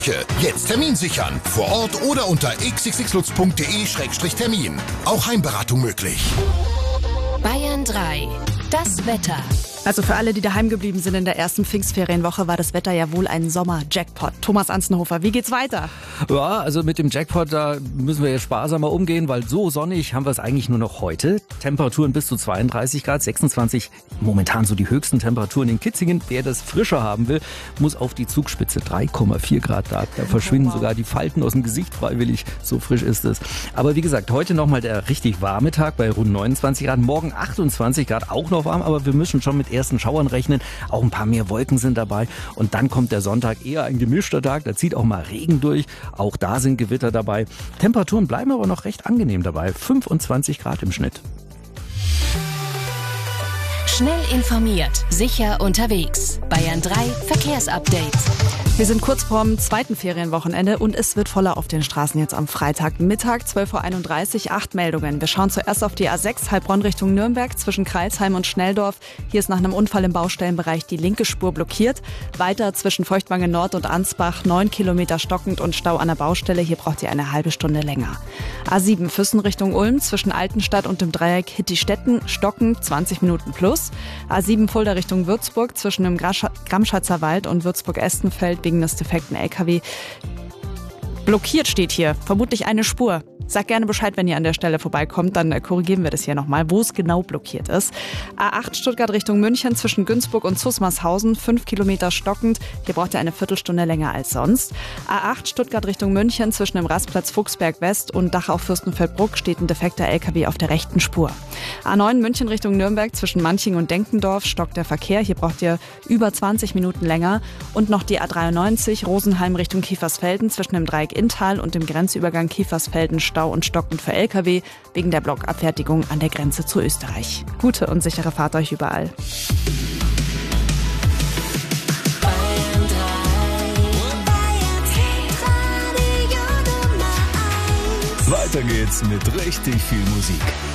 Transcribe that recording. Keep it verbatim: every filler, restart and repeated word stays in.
Jetzt Termin sichern. Vor Ort oder unter x x x lutz punkt de Schrägstrich Termin. Auch Heimberatung möglich. Bayern drei. Das Wetter. Also für alle, die daheim geblieben sind in der ersten Pfingstferienwoche, war das Wetter ja wohl ein Sommer-Jackpot. Thomas Anzenhofer, wie geht's weiter? Ja, also mit dem Jackpot, da müssen wir jetzt sparsamer umgehen, weil so sonnig haben wir es eigentlich nur noch heute. Temperaturen bis zu zweiunddreißig Grad, sechsundzwanzig, momentan so die höchsten Temperaturen in Kitzingen. Wer das frischer haben will, muss auf die Zugspitze, drei Komma vier Grad da. Da verschwinden wow. sogar die Falten aus dem Gesicht freiwillig, so frisch ist es. Aber wie gesagt, heute nochmal der richtig warme Tag bei rund neunundzwanzig Grad, morgen achtundzwanzig Grad, auch noch warm, aber wir müssen schon mit ersten Schauern rechnen. Auch ein paar mehr Wolken sind dabei. Und dann kommt der Sonntag, eher ein gemischter Tag. Da zieht auch mal Regen durch. Auch da sind Gewitter dabei. Temperaturen bleiben aber noch recht angenehm dabei. fünfundzwanzig Grad im Schnitt. Schnell informiert, sicher unterwegs. Bayern drei Verkehrsupdate. Wir sind kurz vorm zweiten Ferienwochenende und es wird voller auf den Straßen jetzt am Freitagmittag, zwölf Uhr einunddreißig, acht Meldungen. Wir schauen zuerst auf die A sechs, Heilbronn Richtung Nürnberg, zwischen Kreilsheim und Schnelldorf. Hier ist nach einem Unfall im Baustellenbereich die linke Spur blockiert. Weiter zwischen Feuchtwangen Nord und Ansbach, neun Kilometer stockend und Stau an der Baustelle. Hier braucht ihr eine halbe Stunde länger. A sieben, Füssen Richtung Ulm, zwischen Altenstadt und dem Dreieck Hittistetten, stockend, zwanzig Minuten plus. A sieben, Fulda Richtung Würzburg, zwischen dem Gramschatzer Wald und Würzburg-Estenfeld, wegen des defekten L K W. Blockiert steht hier, vermutlich eine Spur. Sagt gerne Bescheid, wenn ihr an der Stelle vorbeikommt, dann korrigieren wir das hier nochmal, wo es genau blockiert ist. A acht Stuttgart Richtung München zwischen Günzburg und Zusmarshausen, fünf Kilometer stockend. Hier braucht ihr eine Viertelstunde länger als sonst. A acht Stuttgart Richtung München zwischen dem Rastplatz Fuchsberg West und Dachau-Fürstenfeldbruck steht ein defekter L K W auf der rechten Spur. A neun München Richtung Nürnberg zwischen Manching und Denkendorf stockt der Verkehr. Hier braucht ihr über zwanzig Minuten länger. Und noch die A dreiundneunzig Rosenheim Richtung Kiefersfelden zwischen dem Dreieck Inntal und dem Grenzübergang Kiefersfelden Stau und stockend für L K W wegen der Blockabfertigung an der Grenze zu Österreich. Gute und sichere Fahrt euch überall. Weiter geht's mit richtig viel Musik.